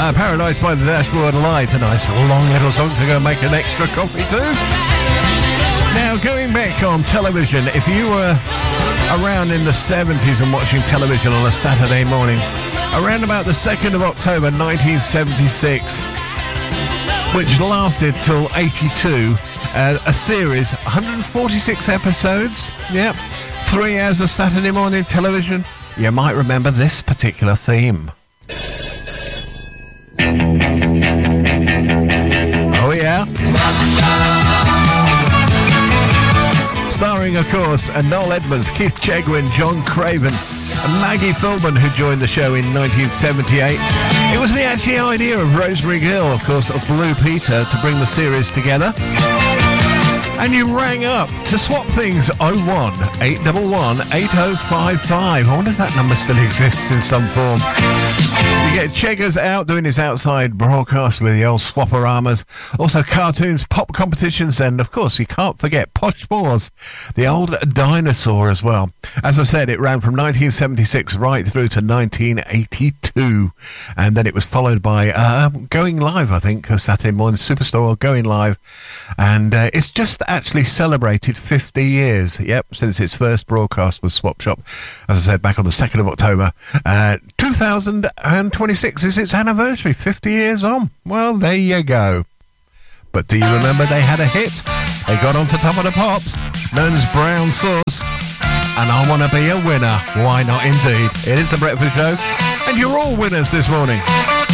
Paradise by the Dashboard Light. A nice long little song to go make an extra coffee too. Now, going back on television, if you were around in the 70s and watching television on a Saturday morning, around about the 2nd of October 1976, which lasted till 82, a series, 146 episodes, yep, 3 hours of Saturday morning television. You might remember this particular theme. Oh yeah. Starring, of course, Noel Edmonds, Keith Chegwin, John Craven, and Maggie Philbin, who joined the show in 1978. It was the actual idea of Rosemary Gill, of course, of Blue Peter, to bring the series together. And you rang up to swap things. 01811-8055. I wonder if that number still exists in some form. You get Cheggers out doing his outside broadcast with the old Swapporamas. Also cartoons, pop competitions, and of course you can't forget Posh Paws, the old dinosaur as well. As I said, it ran from 1976 right through to 1982. And then it was followed by Going Live, I think, Saturday Morning Superstore, Going Live. And it's just actually celebrated 50 years, yep, since its first broadcast was Swap Shop. As I said, back on the 2nd of October. 2026 is its anniversary, 50 years on. Well, there you go. But do you remember they had a hit? They got onto Top of the Pops, known as Brown Sauce. And I Want to Be a Winner. Why not indeed? It is The Breakfast Show, and you're all winners this morning.